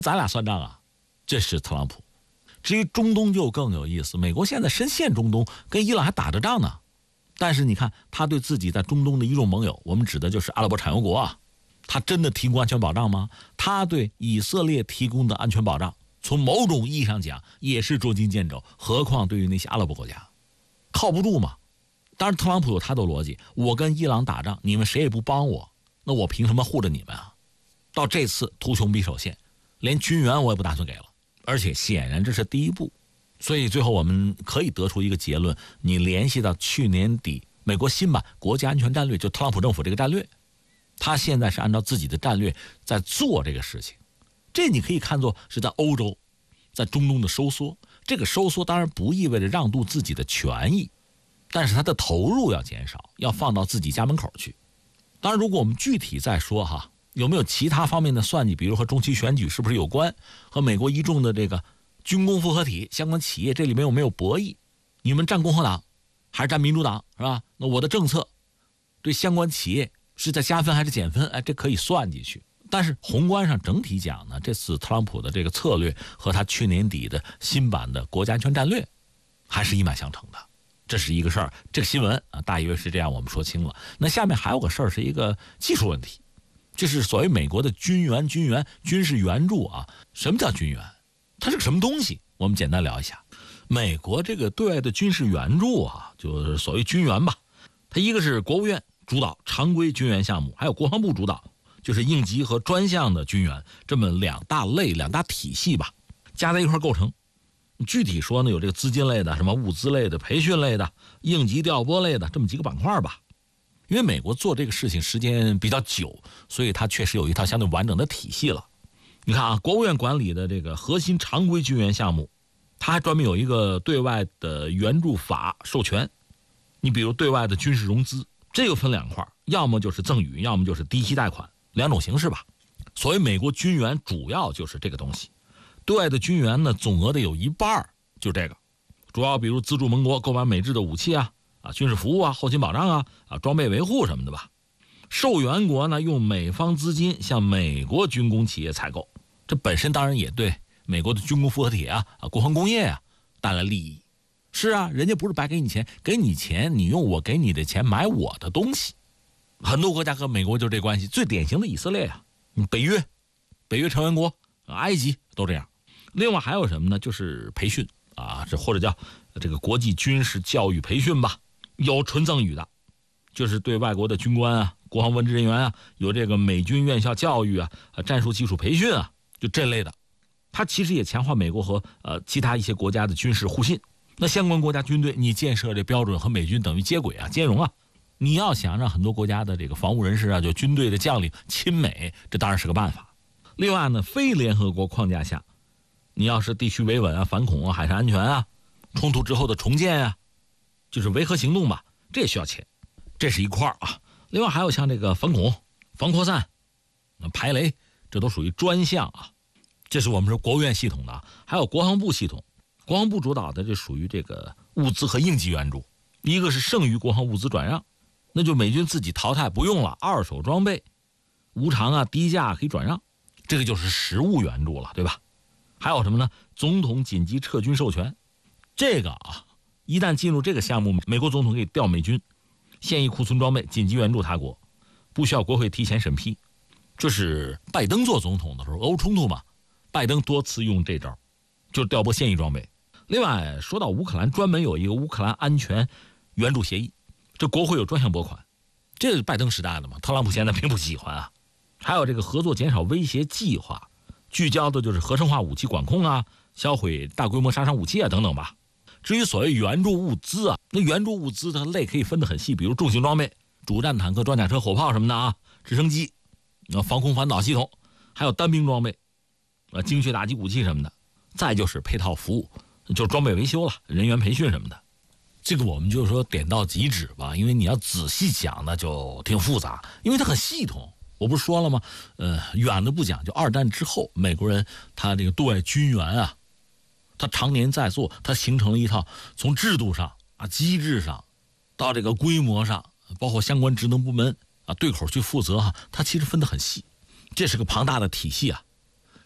咱俩算账啊。这是特朗普。至于中东就更有意思，美国现在深陷中东，跟伊朗还打着仗呢。但是你看，他对自己在中东的一众盟友，我们指的就是阿拉伯产油国啊，他真的提供安全保障吗？他对以色列提供的安全保障，从某种意义上讲也是捉襟见肘，何况对于那些阿拉伯国家，靠不住嘛。当然特朗普有他的逻辑，我跟伊朗打仗，你们谁也不帮我，那我凭什么护着你们啊？到这次图穷匕首现，连军援我也不打算给了，而且显然这是第一步。所以最后我们可以得出一个结论，你联系到去年底美国新版国家安全战略，就特朗普政府这个战略，他现在是按照自己的战略在做这个事情。这你可以看作是在欧洲，在中东的收缩。这个收缩当然不意味着让渡自己的权益，但是他的投入要减少，要放到自己家门口去。当然如果我们具体再说哈，有没有其他方面的算计，比如和中期选举是不是有关，和美国一众的这个军工复合体相关企业这里面有没有博弈，你们站共和党还是站民主党是吧？那我的政策对相关企业是在加分还是减分，这可以算进去。但是宏观上整体讲呢，这次特朗普的这个策略和他去年底的新版的国家安全战略还是一脉相承的，这是一个事儿。这个新闻啊，大约是这样，我们说清了。那下面还有个事儿，是一个技术问题，就是所谓美国的军事援助啊。什么叫军援？它是个什么东西？我们简单聊一下。美国这个对外的军事援助啊，就是所谓军援吧，它一个是国务院主导常规军援项目，还有国防部主导，就是应急和专项的军援，这么两大体系吧，加在一块构成。具体说呢，有这个资金类的、什么物资类的、培训类的、应急调拨类的，这么几个板块吧。因为美国做这个事情时间比较久，所以它确实有一套相对完整的体系了。你看啊，国务院管理的这个核心常规军援项目，它还专门有一个对外的援助法授权。你比如对外的军事融资，这又分两块，要么就是赠与，要么就是低息贷款，两种形式吧。所谓美国军援主要就是这个东西。对外的军援呢，总额的有一半就这个，主要比如资助盟国购买美制的武器啊、军事服务啊、后勤保障啊、装备维护什么的吧。受援国呢，用美方资金向美国军工企业采购，这本身当然也对美国的军工复合体啊、国防工业啊带来利益。是啊，人家不是白给你钱，给你钱，你用我给你的钱买我的东西。很多国家和美国就这关系，最典型的以色列啊，北约成员国，埃及都这样。另外还有什么呢？就是培训啊，这或者叫这个国际军事教育培训吧，有纯赠与的，就是对外国的军官啊、国防文职人员啊，有这个美军院校教育啊、战术技术培训啊，就这类的。它其实也强化美国和其他一些国家的军事互信。那相关国家军队，你建设这标准和美军等于接轨啊、兼容啊。你要想让很多国家的这个防务人士啊，就军队的将领亲美，这当然是个办法。另外呢，非联合国框架下，你要是地区维稳啊、反恐啊、海上安全啊、冲突之后的重建啊，就是维和行动吧，这也需要钱，这是一块啊。另外还有像这个反恐、防扩散、排雷，这都属于专项啊。这是我们说国务院系统的啊，还有国防部系统，国防部主导的这属于这个物资和应急援助。一个是剩余国防物资转让，那就美军自己淘汰不用了，二手装备无偿啊、低价可以转让，这个就是实物援助了，对吧？还有什么呢？总统紧急撤军授权，这个啊，一旦进入这个项目，美国总统可以调美军现役库存装备紧急援助他国，不需要国会提前审批。这是拜登做总统的时候，俄乌冲突嘛，拜登多次用这招，就是调拨现役装备。另外说到乌克兰，专门有一个乌克兰安全援助协议，这国会有专项拨款，这是拜登时代的嘛，特朗普现在并不喜欢啊。还有这个合作减少威胁计划，聚焦的就是合成化武器管控啊、销毁大规模杀伤武器啊等等吧。至于所谓援助物资啊，那援助物资它类可以分得很细，比如重型装备、主战坦克、装甲车、火炮什么的啊，直升机、防空反导系统，还有单兵装备、精确打击武器什么的。再就是配套服务，就是装备维修了、人员培训什么的。这个我们就说点到即止吧，因为你要仔细讲呢就挺复杂，因为它很系统。我不是说了吗？远的不讲，就二战之后，美国人他这个对外军援啊，他常年在做，他形成了一套从制度上啊、机制上，到这个规模上，包括相关职能部门啊对口去负责哈，它其实分得很细，这是个庞大的体系啊。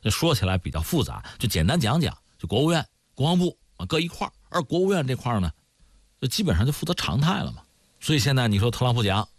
那说起来比较复杂，就简单讲讲，就国务院、国防部搁一块儿，而国务院这块呢，就基本上就负责常态了嘛。所以现在你说特朗普讲